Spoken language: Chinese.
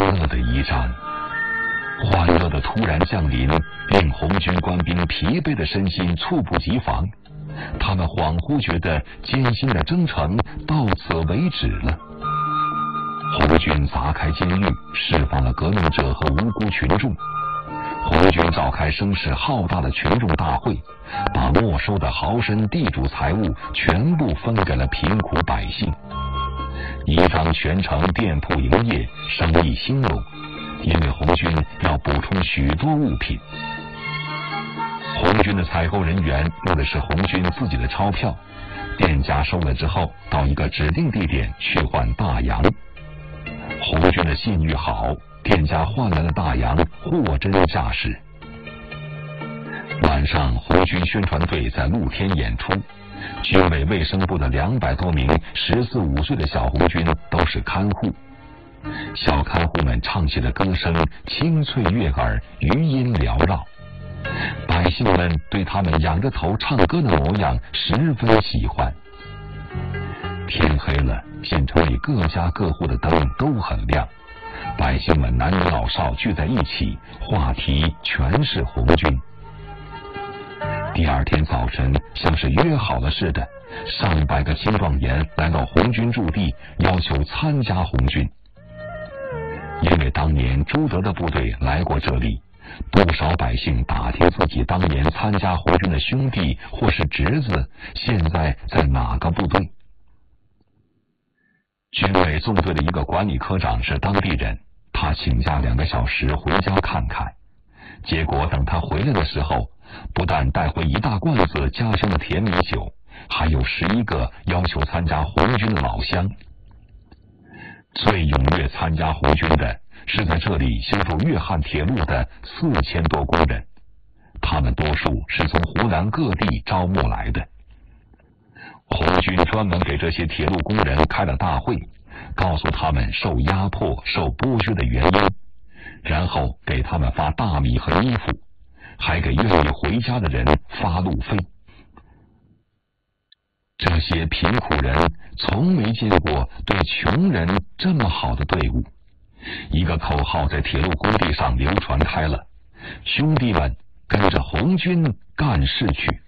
乐的一战。欢乐的突然降临，令红军官兵疲惫的身心猝不及防。他们恍惚觉得艰辛的征程到此为止了。红军砸开监狱，释放了革命者和无辜群众。红军召开声势浩大的群众大会，把没收的豪绅地主财物全部分给了贫苦百姓。宜章全城店铺营业，生意兴隆，因为红军要补充许多物品。红军的采购人员用的是红军自己的钞票，店家收了之后，到一个指定地点去换大洋。红军的信誉好，店家换来的大洋货真价实。晚上，红军宣传队在露天演出，军委卫生部的200多名14、15岁的小红军都是看护。小看护们唱起的歌声清脆悦耳，余音缭绕。百姓们对他们仰着头唱歌的模样十分喜欢。天黑了，县城里各家各户的灯都很亮，百姓们男女老少聚在一起，话题全是红军。第二天早晨，像是约好了似的，上百个青壮年来到红军驻地，要求参加红军。因为当年朱德的部队来过这里，不少百姓打听自己当年参加红军的兄弟或是侄子现在在哪个部队。军委纵队的一个管理科长是当地人，他请假2个小时回家看看，结果等他回来的时候，不但带回1大罐子家乡的甜米酒，还有11个要求参加红军的老乡。最踊跃参加红军的是在这里修筑粤汉铁路的4000多工人，他们多数是从湖南各地招募来的。红军专门给这些铁路工人开了大会，告诉他们受压迫、受剥削的原因，然后给他们发大米和衣服，还给愿意回家的人发路费。这些贫苦人从没见过对穷人这么好的队伍。一个口号在铁路工地上流传开了：兄弟们，跟着红军干事去。